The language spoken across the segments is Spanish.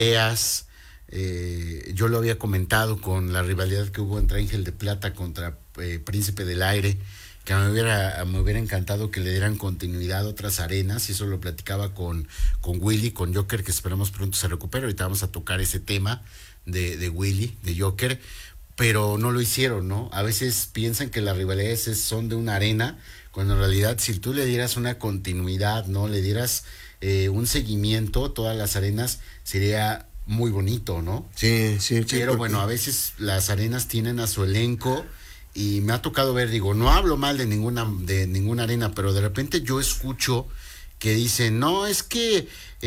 peleas. Yo lo había comentado con la rivalidad que hubo entre Ángel de Plata contra Príncipe del Aire, que me hubiera encantado que le dieran continuidad a otras arenas, y eso lo platicaba con Willy, con Joker, que esperamos pronto se recupere. Ahorita vamos a tocar ese tema de Willy, de Joker, pero no lo hicieron, ¿no? A veces piensan que las rivalidades son de una arena, cuando en realidad si tú le dieras una continuidad, ¿no? Le dieras un seguimiento, todas las arenas, sería muy bonito, ¿no? Sí. Pero bueno, a veces las arenas tienen a su elenco, y me ha tocado ver, digo, no hablo mal de ninguna arena, pero de repente yo escucho que dicen, no, es que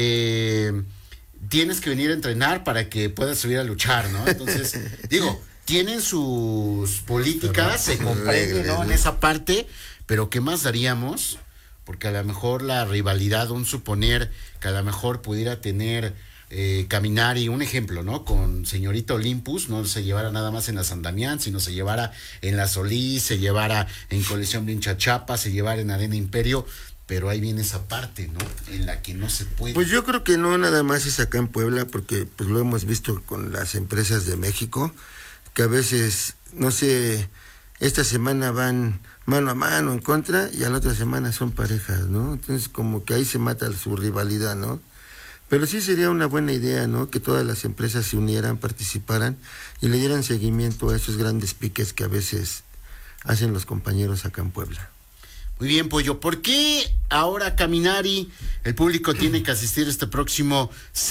tienes que venir a entrenar para que puedas subir a luchar, ¿no? Entonces, digo, tienen sus políticas, se comprende, ¿no? En esa parte, pero ¿qué más daríamos? Porque a lo mejor la rivalidad, un suponer que a lo mejor pudiera tener Caminar, y un ejemplo, ¿no? Con Señorita Olympus, no se llevara nada más en la San Damián, sino se llevara en la Solís, se llevara en Colección Brinchachapa, se llevara en Arena Imperio, pero ahí viene esa parte, ¿no? En la que no se puede. Pues yo creo que no nada más es acá en Puebla, porque pues lo hemos visto con las empresas de México, que a veces, no sé, esta semana van mano a mano en contra y a la otra semana son parejas, ¿no? Entonces como que ahí se mata su rivalidad, ¿no? Pero sí sería una buena idea, ¿no? Que todas las empresas se unieran, participaran y le dieran seguimiento a esos grandes piques que a veces hacen los compañeros acá en Puebla. Muy bien, Pollo. ¿Por qué ahora Caminari, el público tiene que asistir este próximo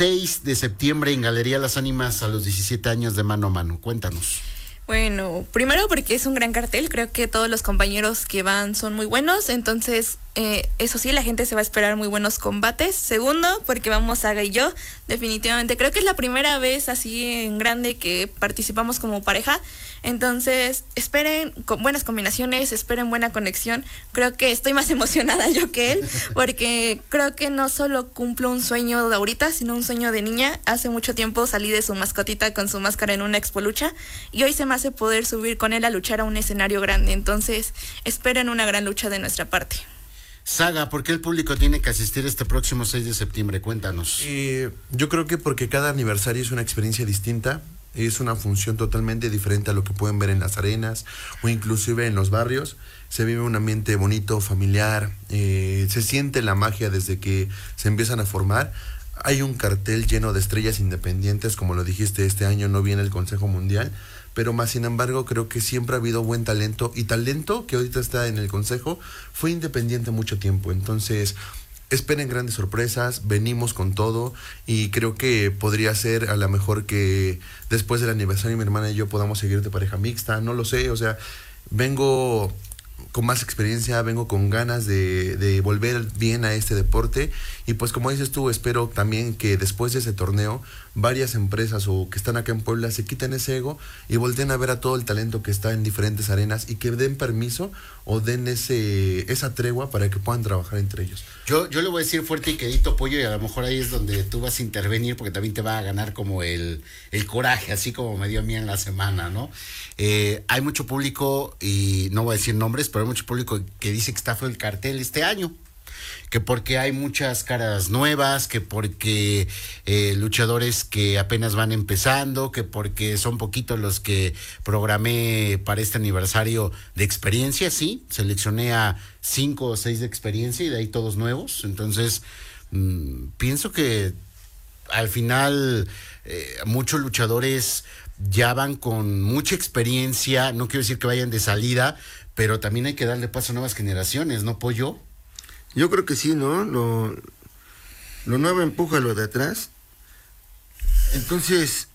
6 de septiembre en Galería Las Ánimas a los 17 años de Mano a Mano? Cuéntanos. Bueno, primero porque es un gran cartel, creo que todos los compañeros que van son muy buenos, entonces eso sí, la gente se va a esperar muy buenos combates. Segundo, porque vamos Saga y yo, definitivamente, creo que es la primera vez así en grande que participamos como pareja, entonces esperen buenas combinaciones, esperen buena conexión. Creo que estoy más emocionada yo que él, porque creo que no solo cumplo un sueño de ahorita, sino un sueño de niña. Hace mucho tiempo salí de su mascotita con su máscara en una expo lucha, y hoy se me hace poder subir con él a luchar a un escenario grande, entonces esperen una gran lucha de nuestra parte. Saga, ¿por qué el público tiene que asistir este próximo 6 de septiembre? Cuéntanos. Yo creo que porque cada aniversario es una experiencia distinta, es una función totalmente diferente a lo que pueden ver en las arenas o inclusive en los barrios. Se vive un ambiente bonito, familiar, se siente la magia desde que se empiezan a formar. Hay un cartel lleno de estrellas independientes, como lo dijiste, este año no viene el Consejo Mundial, pero más sin embargo creo que siempre ha habido buen talento, y talento que ahorita está en el Consejo fue independiente mucho tiempo. Entonces esperen grandes sorpresas, venimos con todo, y creo que podría ser a lo mejor que después del aniversario mi hermana y yo podamos seguir de pareja mixta, no lo sé, o sea, vengo con más experiencia, vengo con ganas de volver bien a este deporte, y pues como dices tú, espero también que después de ese torneo varias empresas o que están acá en Puebla se quiten ese ego y volteen a ver a todo el talento que está en diferentes arenas, y que den permiso o den esa tregua para que puedan trabajar entre ellos. Yo le voy a decir fuerte y quedito, Pollo, y a lo mejor ahí es donde tú vas a intervenir, porque también te va a ganar como el coraje, así como me dio a mí en la semana, ¿no? Hay mucho público, y no voy a decir nombres, pero hay mucho público que dice que está feo el cartel este año, que porque hay muchas caras nuevas, que porque luchadores que apenas van empezando, que porque son poquitos los que programé para este aniversario de experiencia. Sí, seleccioné a 5 o 6 de experiencia y de ahí todos nuevos. Entonces pienso que al final muchos luchadores ya van con mucha experiencia. No quiero decir que vayan de salida, pero también hay que darle paso a nuevas generaciones, ¿no, Pollo? Yo creo que sí, ¿no? Lo nuevo empuja lo de atrás. Entonces,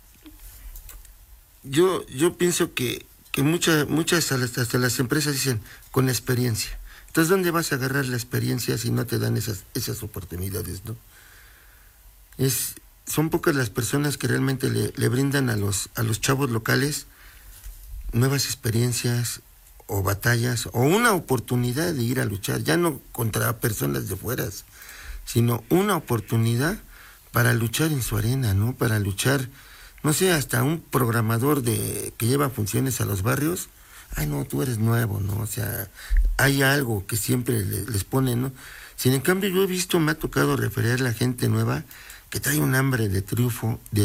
yo pienso que muchas hasta las empresas dicen con experiencia. Entonces, ¿dónde vas a agarrar la experiencia si no te dan esas oportunidades, no? Son pocas las personas que realmente le brindan a los chavos locales nuevas experiencias o batallas, o una oportunidad de ir a luchar, ya no contra personas de fuera, sino una oportunidad para luchar en su arena, ¿no? Para luchar, no sé, hasta un programador que lleva funciones a los barrios, ay no, tú eres nuevo, ¿no? O sea, hay algo que siempre les ponen, ¿no? Sin en cambio yo he visto, me ha tocado referir a la gente nueva que trae un hambre de triunfo, de